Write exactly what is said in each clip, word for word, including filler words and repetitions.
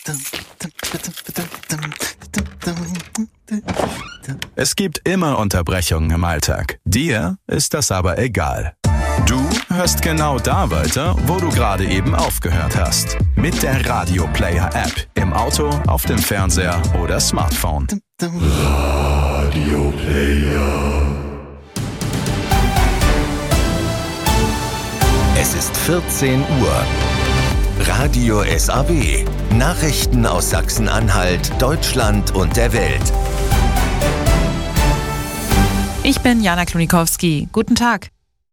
Es gibt immer Unterbrechungen im Alltag. Dir ist das aber egal. Du hörst genau da weiter, wo du gerade eben aufgehört hast. Mit der Radio Player App. Im Auto, auf dem Fernseher oder Smartphone. Radio Player. Es ist vierzehn Uhr. Radio S A W. Nachrichten aus Sachsen-Anhalt, Deutschland und der Welt. Ich bin Jana Klonikowski. Guten Tag.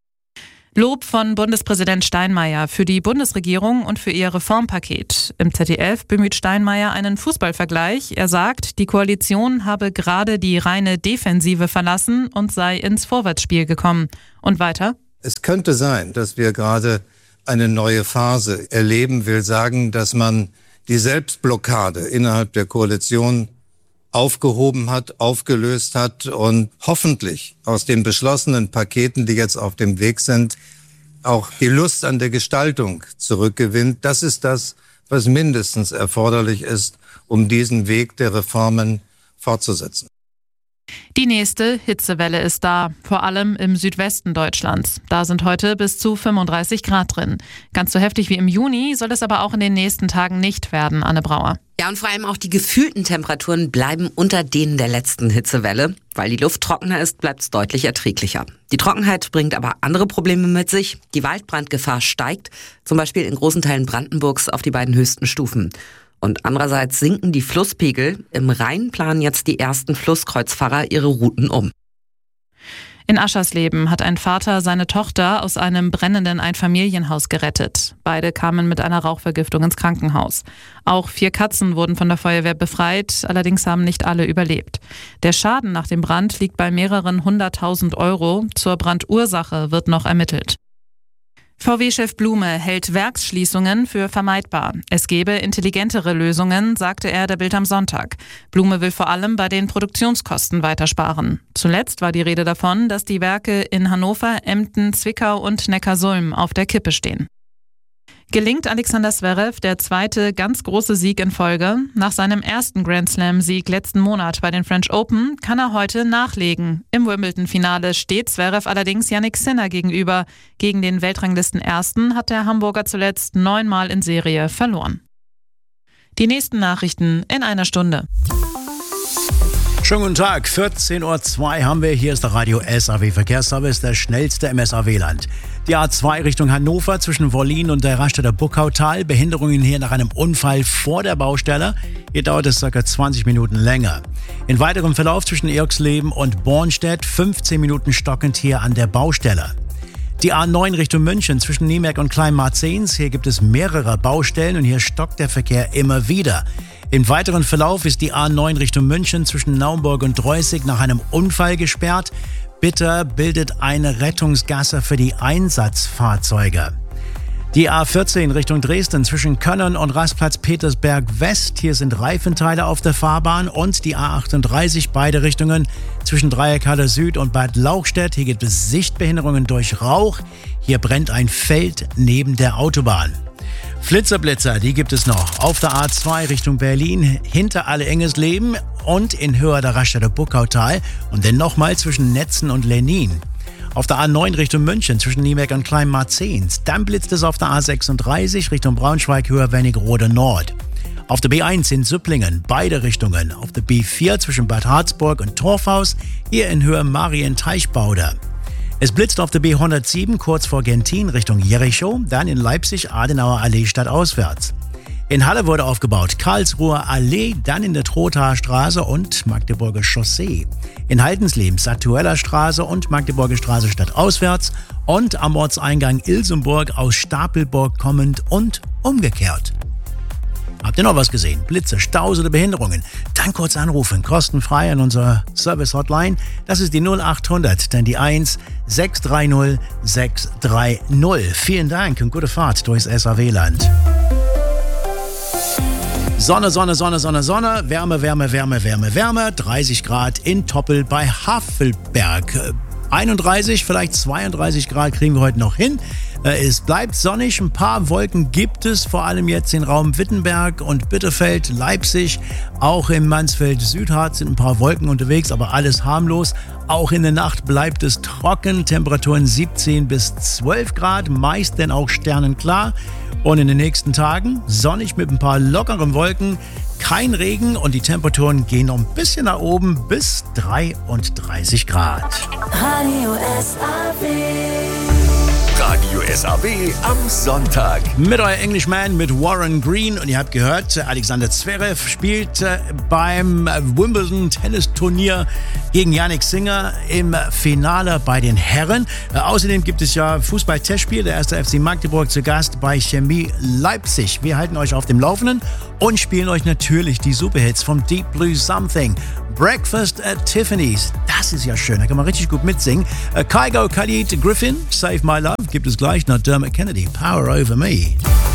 Lob von Bundespräsident Steinmeier für die Bundesregierung und für ihr Reformpaket. Im Z D F bemüht Steinmeier einen Fußballvergleich. Er sagt, die Koalition habe gerade die reine Defensive verlassen und sei ins Vorwärtsspiel gekommen. Und weiter? Es könnte sein, dass wir gerade eine neue Phase erleben, will sagen, dass man die Selbstblockade innerhalb der Koalition aufgehoben hat, aufgelöst hat und hoffentlich aus den beschlossenen Paketen, die jetzt auf dem Weg sind, auch die Lust an der Gestaltung zurückgewinnt. Das ist das, was mindestens erforderlich ist, um diesen Weg der Reformen fortzusetzen. Die nächste Hitzewelle ist da, vor allem im Südwesten Deutschlands. Da sind heute bis zu fünfunddreißig Grad drin. Ganz so heftig wie im Juni soll es aber auch in den nächsten Tagen nicht werden, Anne Brauer. Ja, und vor allem auch die gefühlten Temperaturen bleiben unter denen der letzten Hitzewelle. Weil die Luft trockener ist, bleibt es deutlich erträglicher. Die Trockenheit bringt aber andere Probleme mit sich. Die Waldbrandgefahr steigt, zum Beispiel in großen Teilen Brandenburgs auf die beiden höchsten Stufen. Und andererseits sinken die Flusspegel. Im Rhein planen jetzt die ersten Flusskreuzfahrer ihre Routen um. In Aschersleben hat ein Vater seine Tochter aus einem brennenden Einfamilienhaus gerettet. Beide kamen mit einer Rauchvergiftung ins Krankenhaus. Auch vier Katzen wurden von der Feuerwehr befreit, allerdings haben nicht alle überlebt. Der Schaden nach dem Brand liegt bei mehreren hunderttausend Euro. Zur Brandursache wird noch ermittelt. V W-Chef Blume hält Werksschließungen für vermeidbar. Es gebe intelligentere Lösungen, sagte er der Bild am Sonntag. Blume will vor allem bei den Produktionskosten weitersparen. Zuletzt war die Rede davon, dass die Werke in Hannover, Emden, Zwickau und Neckarsulm auf der Kippe stehen. Gelingt Alexander Zverev der zweite ganz große Sieg in Folge? Nach seinem ersten Grand-Slam-Sieg letzten Monat bei den French Open kann er heute nachlegen. Im Wimbledon-Finale steht Zverev allerdings Jannik Sinner gegenüber. Gegen den Weltranglisten-Ersten hat der Hamburger zuletzt neunmal in Serie verloren. Die nächsten Nachrichten in einer Stunde. Schönen guten Tag, vierzehn Uhr zwei haben wir. Hier ist der Radio S A W Verkehrsservice, der schnellste im S A W-Land. Die A zwei Richtung Hannover zwischen Wollin und der Raststätter Buckautal. Behinderungen hier nach einem Unfall vor der Baustelle. Hier dauert es ca. zwanzig Minuten länger. In weiterem Verlauf zwischen Irxleben und Bornstedt fünfzehn Minuten stockend hier an der Baustelle. Die A neun Richtung München zwischen Niemerk und Kleinmarzens. Hier gibt es mehrere Baustellen und hier stockt der Verkehr immer wieder. Im weiteren Verlauf ist die A neun Richtung München zwischen Naumburg und Dreußig nach einem Unfall gesperrt. Bitter bildet eine Rettungsgasse für die Einsatzfahrzeuge. Die A vierzehn Richtung Dresden zwischen Könnern und Rastplatz Petersberg West. Hier sind Reifenteile auf der Fahrbahn und die A achtunddreißig beide Richtungen zwischen Dreieckhalle Süd und Bad Lauchstädt. Hier gibt es Sichtbehinderungen durch Rauch. Hier brennt ein Feld neben der Autobahn. Flitzerblitzer, die gibt es noch. Auf der A zwei Richtung Berlin, hinter Alle-Engesleben und in Höhe der Raststätter Buckautal und dann nochmal zwischen Netzen und Lenin. Auf der A neun Richtung München zwischen Niemerk und Kleinmarzens. Dann blitzt es auf der A sechsunddreißig Richtung Braunschweig, Höhe Wernigerode Nord. Auf der B eins in Süpplingen, beide Richtungen. Auf der B vier zwischen Bad Harzburg und Torfhaus, hier in Höhe Marien-Teichbauder. Es blitzt auf der B hundertsieben kurz vor Gentin Richtung Jericho, dann in Leipzig Adenauer Allee stadtauswärts. In Halle wurde aufgebaut Karlsruher Allee, dann in der Trothaer Straße und Magdeburger Chaussee. In Haldensleben Satueller Straße und Magdeburger Straße stadtauswärts und am Ortseingang Ilsenburg aus Stapelburg kommend und umgekehrt. Habt ihr noch was gesehen? Blitze, Staus oder Behinderungen? Dann kurz anrufen, kostenfrei an unserer Service-Hotline. Das ist die null achthundert, dann die eins sechs drei null sechs drei null. Vielen Dank und gute Fahrt durchs S A W-Land. Sonne, Sonne, Sonne, Sonne, Sonne, Wärme, Wärme, Wärme, Wärme, Wärme. dreißig Grad in Toppel bei Havelberg. einunddreißig, vielleicht zweiunddreißig Grad kriegen wir heute noch hin. Es bleibt sonnig, ein paar Wolken gibt es, vor allem jetzt in Raum Wittenberg und Bitterfeld, Leipzig. Auch im Mansfeld-Südharz sind ein paar Wolken unterwegs, aber alles harmlos. Auch in der Nacht bleibt es trocken, Temperaturen siebzehn bis zwölf Grad, meist denn auch sternenklar. Und in den nächsten Tagen sonnig mit ein paar lockeren Wolken, kein Regen und die Temperaturen gehen noch ein bisschen nach oben bis dreiunddreißig Grad. Radio S A W. Radio S A W am Sonntag. Mit euer Englishman, mit Warren Green. Und ihr habt gehört, Alexander Zverev spielt beim Wimbledon-Tennisturnier gegen Jannik Sinner im Finale bei den Herren. Außerdem gibt es ja Fußball-Testspiel. Der erste F C Magdeburg zu Gast bei Chemie Leipzig. Wir halten euch auf dem Laufenden und spielen euch natürlich die Superhits vom Deep Blue Something. Breakfast at Tiffany's. Das ist ja schön, da kann man richtig gut mitsingen. Uh, Kygo Khalid Griffin, Save My Love, gibt es gleich nach Dermot Kennedy, Power Over Me.